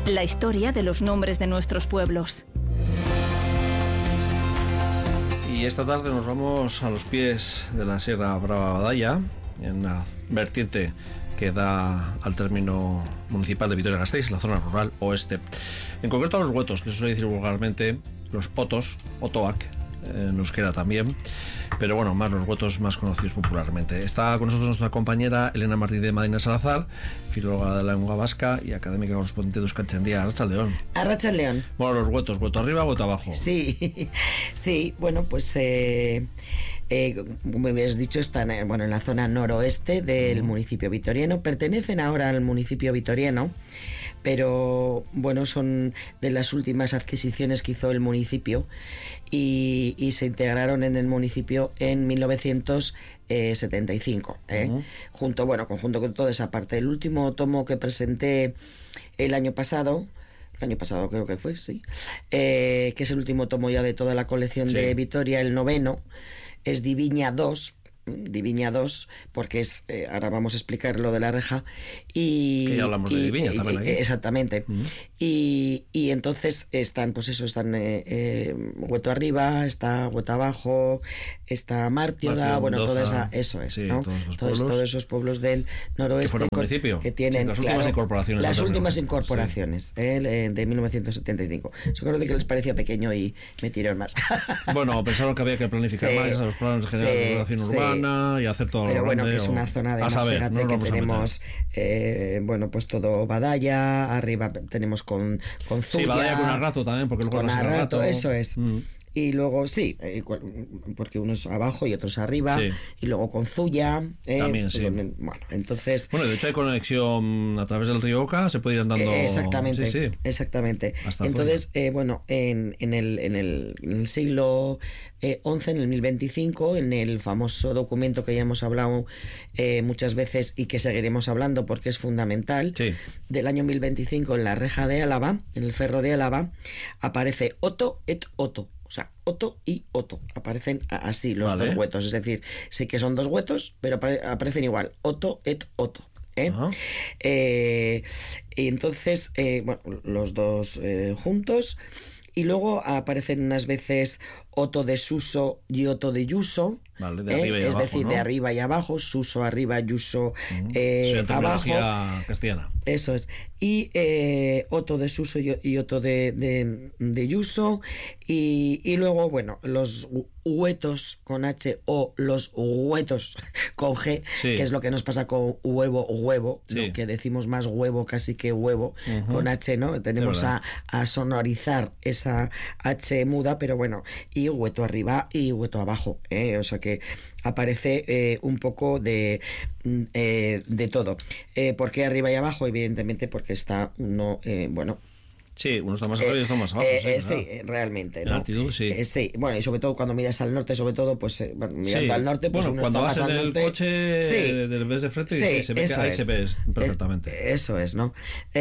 La historia de los nombres de nuestros pueblos. Y esta tarde nos vamos a los pies de la Sierra Brava Badalla, en la vertiente que da al término municipal de Vitoria-Gasteiz, en la zona rural oeste. En concreto a los huetos, que se suele decir vulgarmente, los otos, otoak, en euskera también, pero bueno, más los huetos más conocidos popularmente. Está con nosotros nuestra compañera Elena Martínez de Madina Salazar, filóloga de la lengua vasca y académica correspondiente de Euskaltzaindia. Arratsaldeon. Arratsaldeon. Bueno, los huetos, hueto arriba, hueto abajo. Sí, sí, bueno, pues como habías dicho, están en la zona noroeste del municipio vitoriano. Pertenecen ahora al municipio vitoriano, pero bueno, son de las últimas adquisiciones que hizo el municipio y se integraron en el municipio en 1975, conjunto con toda esa parte. El último tomo que presenté el año pasado creo que fue, sí, que es el último tomo ya de toda la colección de Vitoria, el 9º, es Diviña 2, porque es ahora vamos a explicar lo de la reja que ya hablamos de Diviña también aquí. Exactamente. Y entonces están hueto arriba, está hueto abajo, está Mártioda, toda esa, eso es, sí, ¿no? Todos esos pueblos del noroeste que tienen las últimas incorporaciones. Las últimas incorporaciones de 1975. Yo creo que les parecía pequeño y me tiraron más. Bueno, pensaron que había que planificar más los planes generales de ordenación urbana y hacer todo pero lo grande. Pero que es una zona de más, fíjate que tenemos pues todo Badalla, arriba tenemos con Zuya. Sí, Badalla con Arrato también, porque luego con Arrato, eso es. Y luego porque uno es abajo y otro es arriba, y luego con Zuya también, sí. Entonces de hecho hay conexión a través del río Oca, se puede ir andando exactamente. Hasta entonces en el siglo XI, en el 1025, en el famoso documento que ya hemos hablado muchas veces y que seguiremos hablando porque es fundamental, del año 1025, en la reja de Álava, en el ferro de Álava, aparece Oto et Oto. O sea, Oto y Oto. Aparecen así los dos huetos. Es decir, sé que son dos huetos, pero aparecen igual. Oto et Oto. Y entonces, los dos juntos. Y luego aparecen unas veces Oto de Suso y Oto de Yuso. Vale, de arriba y abajo, decir, ¿no? De arriba y abajo, Suso arriba, Yuso abajo. Castellana. Eso es. Y Oto de Suso y Oto de Yuso. Y luego, los huetos con H o los huetos con G, que es lo que nos pasa con huevo, ¿no? Que decimos más huevo casi que huevo, con H, ¿no? Tenemos a sonorizar esa H muda, pero y hueto arriba y hueto abajo, o sea que aparece un poco de todo. ¿Por qué arriba y abajo? Evidentemente porque está uno, sí, uno está más arriba y otro más abajo. Sí, realmente, ¿no? En altitud, sí. Sí, y sobre todo cuando miras al norte, mirando al norte, pues uno cuando está vas más en al norte. el coche, ves de frente y se ve que ahí se ve perfectamente. Eso es, ¿no?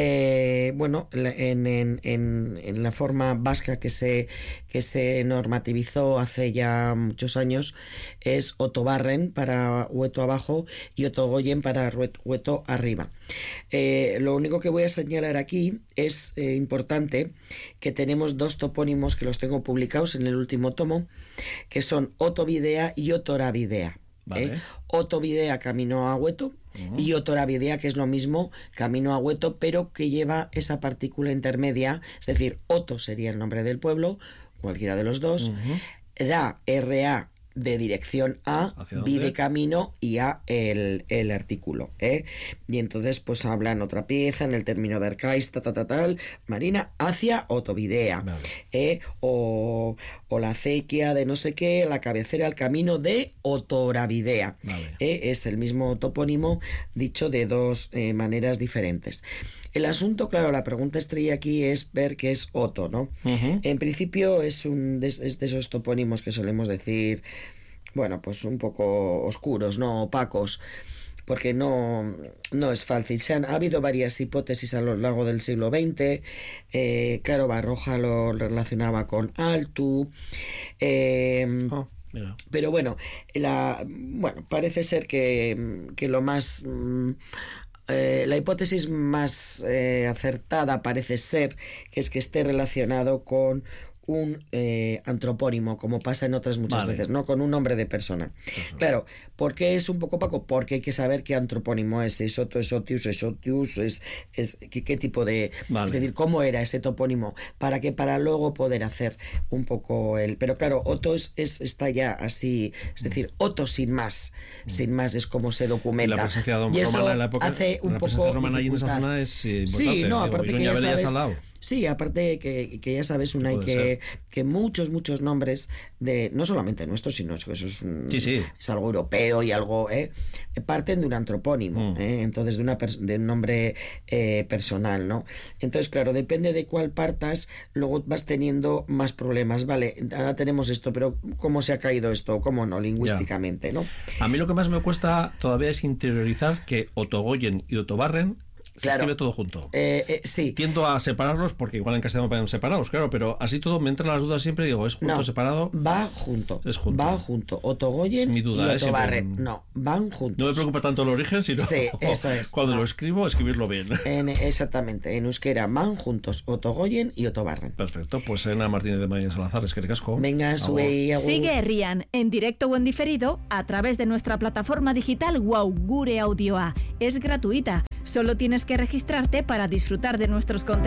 En la forma vasca que se normativizó hace ya muchos años es Otobarren para hueto abajo y Otogoyen para hueto arriba. Lo único que voy a señalar aquí es importante que tenemos dos topónimos que los tengo publicados en el último tomo, que son Otovidea y Otoravidea. Vale. Otovidea camino a Hueto y Otoravidea, que es lo mismo, camino a Hueto, pero que lleva esa partícula intermedia, es decir, Oto sería el nombre del pueblo, cualquiera de los dos, RA de dirección A, B de camino y A el artículo, y entonces pues hablan otra pieza en el término de Arcais, tal, Marina, hacia Otovidea, o la acequia de no sé qué, la cabecera al camino de Otoravidea, es el mismo topónimo dicho de dos maneras diferentes. El asunto, claro, la pregunta estrella aquí es ver qué es Oto, ¿no? En principio es de esos topónimos que solemos decir, pues un poco oscuros, no opacos, porque no es fácil. Ha habido varias hipótesis a lo largo del siglo XX. Caro Barroja lo relacionaba con Altu. Pero parece ser que lo más la hipótesis más acertada parece ser que es que esté relacionado con un antropónimo, como pasa en otras muchas veces, ¿no? Con un nombre de persona. Claro, ¿por qué es un poco opaco? Porque hay que saber qué antropónimo es. Esoto, Esotius, Esotius, qué tipo de... Es decir, cómo era ese topónimo, para luego poder hacer un poco el... Pero claro, Otto está ya así, es decir, Otto sin más es como se documenta. Y la presencia y eso romana en la época, hace un poco romana ahí en esa zona es importante. Sí, no, aparte que ya sabes... Está al lado. Sí, aparte que ya sabes, Unai, que muchos nombres de, no solamente nuestros, sino que eso es algo europeo y algo, parten de un antropónimo, entonces de un nombre personal, ¿no? Entonces, claro, depende de cuál partas, luego vas teniendo más problemas, vale, ahora tenemos esto, pero ¿cómo se ha caído esto? ¿Cómo no? Lingüísticamente, ¿no? A mí lo que más me cuesta todavía es interiorizar que Otogoyen y Otobarren se escribe todo junto. Sí. Tiendo a separarlos porque igual en castellano van separados, claro, pero así todo me entran las dudas siempre y digo, ¿es junto separado? Va junto. Es junto. Va junto. Otogoyen y Otobarren. No, van juntos. No me preocupa tanto el origen, sino eso es. Cuando lo escribo, escribirlo bien. Exactamente. En euskera van juntos Otogoyen y Otobarren. Perfecto. Pues Ena Martínez de María Salazar, es que casco. Venga, sube. Sigue Herrian, en directo o en diferido, a través de nuestra plataforma digital Wow Gure Audioa. Es gratuita. Solo tienes que registrarte para disfrutar de nuestros contenidos.